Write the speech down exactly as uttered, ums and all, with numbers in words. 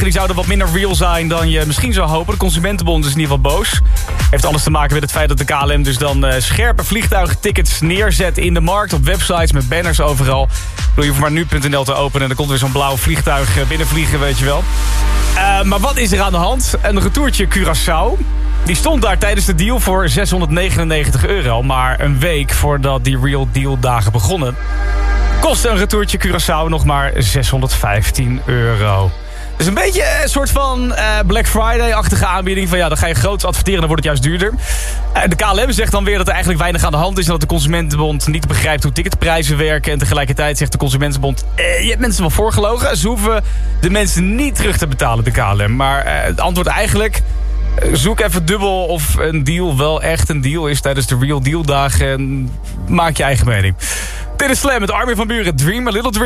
Die zouden wat minder real zijn dan je misschien zou hopen. De Consumentenbond is in ieder geval boos. Heeft alles te maken met het feit dat de K L M dus dan uh, scherpe vliegtuigtickets neerzet in de markt. Op websites met banners overal. Je hoeft maar nu punt n l te openen en dan komt er weer zo'n blauw vliegtuig binnenvliegen, weet je wel. Uh, maar wat is er aan de hand? Een retourtje Curaçao. Die stond daar tijdens de deal voor zeshonderdnegenennegentig euro. Maar een week voordat die Real Deal dagen begonnen, kostte een retourtje Curaçao nog maar zeshonderdvijftien euro. Dus een beetje een soort van uh, Black Friday-achtige aanbieding. Van ja, dan ga je groots adverteren, dan wordt het juist duurder. Uh, de K L M zegt dan weer dat er eigenlijk weinig aan de hand is. En dat de Consumentenbond niet begrijpt hoe ticketprijzen werken. En tegelijkertijd zegt de Consumentenbond, uh, je hebt mensen wel voorgelogen. Ze hoeven de mensen niet terug te betalen, de K L M. Maar uh, het antwoord eigenlijk, uh, zoek even dubbel of een deal wel echt een deal is tijdens de Real Deal dagen. En maak je eigen mening. Dit is Slam met Armin van Buuren. Dream a Little Dream.